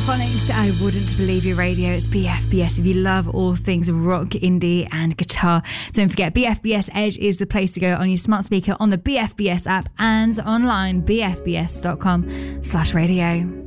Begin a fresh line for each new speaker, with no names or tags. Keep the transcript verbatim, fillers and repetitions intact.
Stereophonics, I Wouldn't Believe Your Radio. It's B F B S if you love all things rock, indie and guitar. Don't forget, B F B S Edge is the place to go on your smart speaker, on the B F B S app and online, b f b s dot com slash radio.